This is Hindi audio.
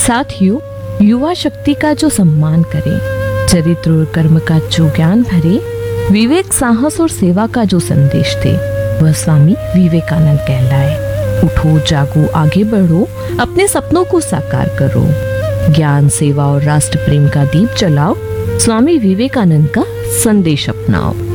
साथियों, युवा शक्ति का जो सम्मान करे, चरित्र और कर्म का जो ज्ञान भरे, विवेक, साहस और सेवा का जो संदेश दे, वह स्वामी विवेकानंद कहलाए। उठो, जागो, आगे बढ़ो, अपने सपनों को साकार करो, ज्ञान, सेवा और राष्ट्र प्रेम का दीप जलाओ, स्वामी विवेकानंद का संदेश अपनाओ।